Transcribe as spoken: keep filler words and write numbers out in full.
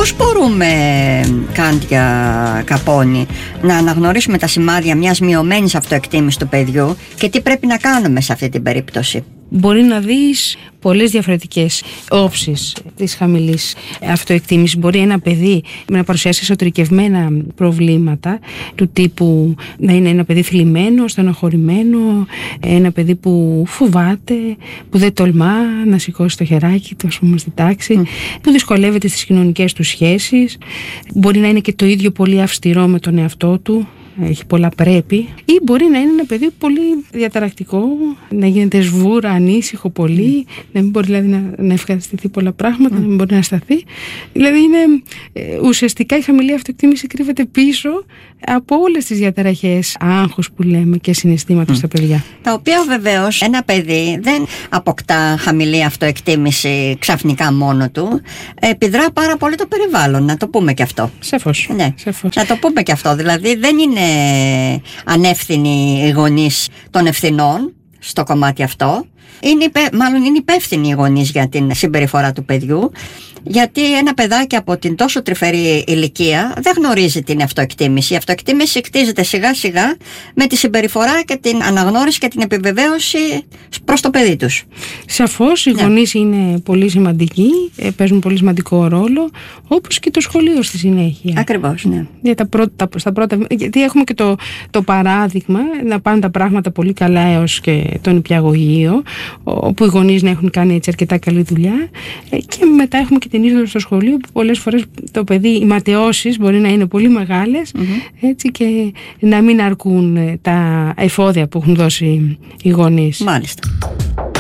Πώς μπορούμε, Κάντια Καπώνη, να αναγνωρίσουμε τα σημάδια μιας μειωμένης αυτοεκτίμησης του παιδιού και τι πρέπει να κάνουμε σε αυτή την περίπτωση? Μπορεί να δεις πολλές διαφορετικές όψεις της χαμηλής αυτοεκτίμησης. Μπορεί ένα παιδί να παρουσιάσει εσωτερικευμένα προβλήματα του τύπου να είναι ένα παιδί θλιμμένο, στενοχωρημένο, ένα παιδί που φοβάται, που δεν τολμά να σηκώσει το χεράκι του, ας πούμε, στη τάξη, mm. που δυσκολεύεται στις κοινωνικές του σχέσεις. Μπορεί να είναι και το ίδιο πολύ αυστηρό με τον εαυτό του, έχει πολλά πρέπει, ή μπορεί να είναι ένα παιδί πολύ διαταρακτικό, να γίνεται σβούρα, ανήσυχο πολύ, mm. να μην μπορεί δηλαδή να, να ευχαριστηθεί πολλά πράγματα, mm. να μην μπορεί να σταθεί. Δηλαδή είναι ε, ουσιαστικά η χαμηλή αυτοεκτίμηση κρύβεται πίσω από όλες τις διαταραχές άγχους που λέμε και συναισθήματα mm. στα παιδιά. Τα οποία βεβαίως ένα παιδί δεν αποκτά χαμηλή αυτοεκτίμηση ξαφνικά μόνο του, επιδρά πάρα πολύ το περιβάλλον, να το πούμε και αυτό. Σαφώς. Ναι. Σαφώς. Να το πούμε και αυτό, δηλαδή δεν είναι ανεύθυνοι οι γονείς των ευθυνών στο κομμάτι αυτό. Είναι, μάλλον είναι υπεύθυνοι οι γονείς για την συμπεριφορά του παιδιού, γιατί ένα παιδάκι από την τόσο τρυφερή ηλικία δεν γνωρίζει την αυτοεκτίμηση. Η αυτοεκτίμηση κτίζεται σιγά σιγά με τη συμπεριφορά και την αναγνώριση και την επιβεβαίωση προς το παιδί τους. Σαφώς οι ναι. γονείς είναι πολύ σημαντικοί, παίζουν πολύ σημαντικό ρόλο, όπως και το σχολείο στη συνέχεια. Ακριβώς, ναι. Για τα πρώτα, στα πρώτα, γιατί έχουμε και το, το παράδειγμα να πάνε τα πράγματα πολύ καλά έως και το νηπιαγωγείο, όπου οι γονείς να έχουν κάνει έτσι αρκετά καλή δουλειά, και μετά έχουμε και την είσοδο στο σχολείο που πολλές φορές το παιδί, οι ματαιώσεις μπορεί να είναι πολύ μεγάλες, mm-hmm. έτσι, και να μην αρκούν τα εφόδια που έχουν δώσει οι γονείς. Μάλιστα.